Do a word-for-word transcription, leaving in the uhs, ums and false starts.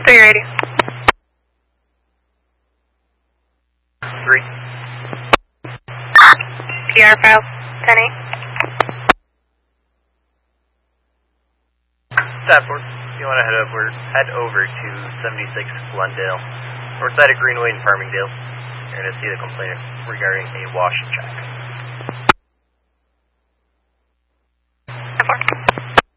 three ready. Three. P R file, ten eight. Stafford, you want to head over, head over to seventy-six Glendale, north side of Greenway and Farmingdale. You're going to see the complaint regarding a wash check.